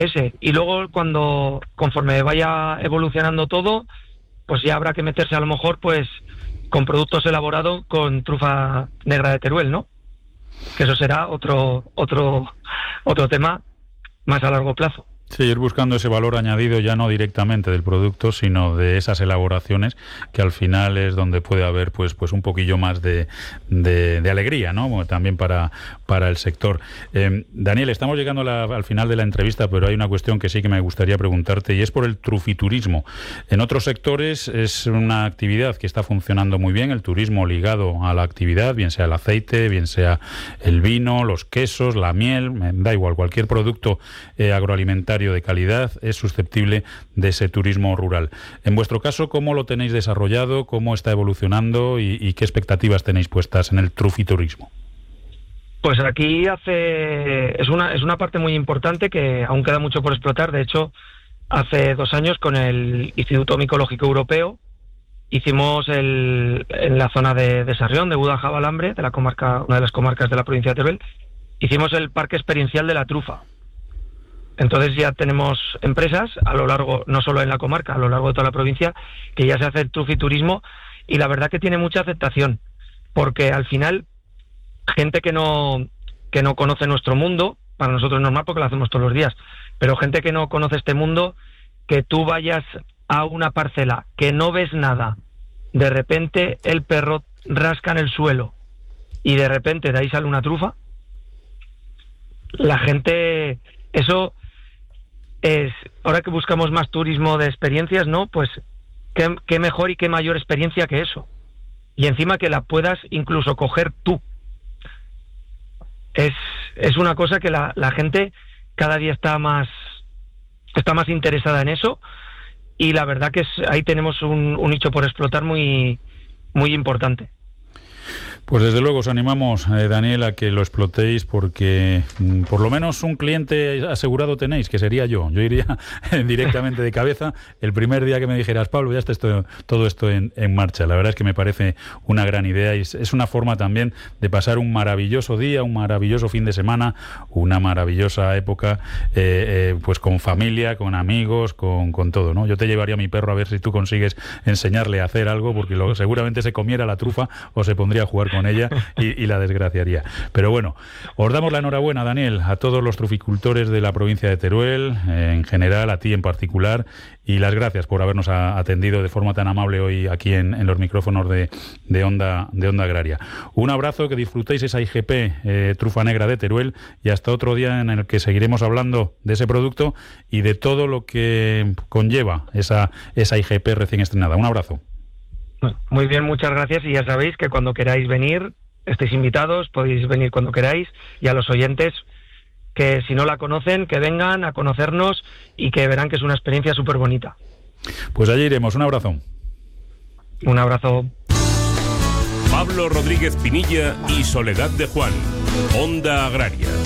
ese. Y luego conforme vaya evolucionando todo, pues ya habrá que meterse a lo mejor pues con productos elaborados con trufa negra de Teruel, ¿no? Que eso será otro tema más a largo plazo. Sí, ir buscando ese valor añadido ya no directamente del producto, sino de esas elaboraciones, que al final es donde puede haber pues un poquillo más de alegría, ¿no? Bueno, también para el sector. Daniel, estamos llegando al final de la entrevista, pero hay una cuestión que sí que me gustaría preguntarte, y es por el trufiturismo. En otros sectores es una actividad que está funcionando muy bien, el turismo ligado a la actividad, bien sea el aceite, bien sea el vino, los quesos, la miel, da igual, cualquier producto agroalimentario de calidad es susceptible de ese turismo rural. En vuestro caso, ¿cómo lo tenéis desarrollado? ¿Cómo está evolucionando? ¿Y qué expectativas tenéis puestas en el trufiturismo? Pues aquí es una parte muy importante que aún queda mucho por explotar. De hecho, hace 2 años con el Instituto Micológico Europeo hicimos en la zona de Sarrión, de Buda-Jabalambre, de la comarca, una de las comarcas de la provincia de Teruel, hicimos el parque experiencial de la trufa. Entonces ya tenemos empresas a lo largo, no solo en la comarca, a lo largo de toda la provincia, que ya se hace el trufiturismo, y la verdad que tiene mucha aceptación, porque al final gente que no conoce nuestro mundo, para nosotros es normal porque lo hacemos todos los días, pero gente que no conoce este mundo, que tú vayas a una parcela que no ves nada, de repente el perro rasca en el suelo y de repente de ahí sale una trufa, la gente, eso es, ahora que buscamos más turismo de experiencias, ¿no? Pues qué mejor y qué mayor experiencia que eso. Y encima que la puedas incluso coger tú. Es una cosa que la gente cada día está más interesada en eso, y la verdad que ahí tenemos un nicho por explotar muy, muy importante. Pues desde luego os animamos, Daniel, a que lo explotéis, porque por lo menos un cliente asegurado tenéis, que sería yo. Yo iría directamente de cabeza el primer día que me dijeras, Pablo, ya está todo esto en marcha. La verdad es que me parece una gran idea, y es una forma también de pasar un maravilloso día, un maravilloso fin de semana, una maravillosa época, pues con familia, con amigos, con todo, ¿no? Yo te llevaría a mi perro a ver si tú consigues enseñarle a hacer algo, porque seguramente se comiera la trufa o se pondría a jugar con ella y la desgraciaría. Pero bueno, os damos la enhorabuena, Daniel, a todos los truficultores de la provincia de Teruel, en general, a ti en particular, y las gracias por habernos atendido de forma tan amable hoy aquí en los micrófonos de Onda Agraria. Un abrazo, que disfrutéis esa IGP Trufa Negra de Teruel, y hasta otro día en el que seguiremos hablando de ese producto y de todo lo que conlleva esa IGP recién estrenada. Un abrazo. Muy bien, muchas gracias, y ya sabéis que cuando queráis venir, estáis invitados, podéis venir cuando queráis, y a los oyentes, que si no la conocen, que vengan a conocernos y que verán que es una experiencia súper bonita. Pues allí iremos. Un abrazo. Un abrazo. Pablo Rodríguez Pinilla y Soledad de Juan, Onda Agraria.